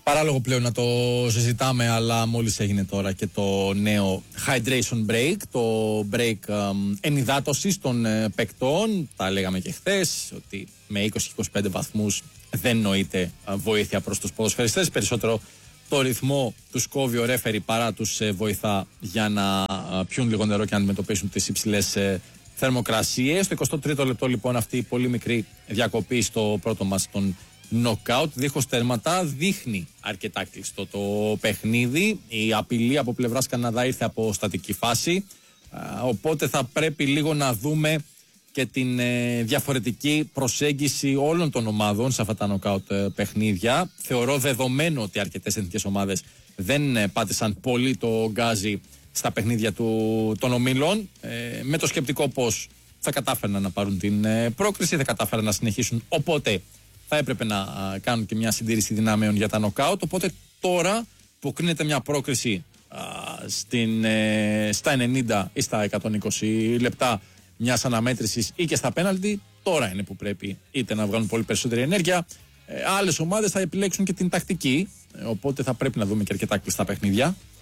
Παράλογο πλέον να το συζητάμε, αλλά μόλις έγινε τώρα και το νέο hydration break, το break ενυδάτωσης των παικτών. Τα λέγαμε και χθες ότι με 20-25 βαθμούς δεν νοείται βοήθεια προς τους ποδοσφαιριστές. Περισσότερο το ρυθμό τους κόβει ο ρέφερι παρά τους βοηθά για να πιούν λίγο νερό και να αντιμετωπίσουν τις υψηλές θερμοκρασίες. Στο 23ο λεπτό λοιπόν αυτή η πολύ μικρή διακοπή στο πρώτο μας των νοκάουτ δίχως τέρματα δείχνει αρκετά κλειστό το παιχνίδι. Η απειλή από πλευράς Καναδά ήρθε από στατική φάση, οπότε θα πρέπει λίγο να δούμε και την διαφορετική προσέγγιση όλων των ομάδων σε αυτά τα νοκάουτ παιχνίδια. Θεωρώ δεδομένο ότι αρκετές εθνικές ομάδες δεν πάτησαν πολύ το γκάζι στα παιχνίδια των ομίλων, με το σκεπτικό πως θα κατάφεραν να πάρουν την πρόκριση, θα κατάφεραν να συνεχίσουν, οπότε θα έπρεπε να κάνουν και μια συντήρηση δυνάμεων για τα νοκάουτ. Οπότε τώρα που κρίνεται μια πρόκριση στα 90 ή στα 120 λεπτά μιας αναμέτρησης ή και στα πέναλτι, τώρα είναι που πρέπει είτε να βγάλουν πολύ περισσότερη ενέργεια. Άλλες ομάδες θα επιλέξουν και την τακτική, οπότε θα πρέπει να δούμε και αρκετά κλειστά παιχνίδια.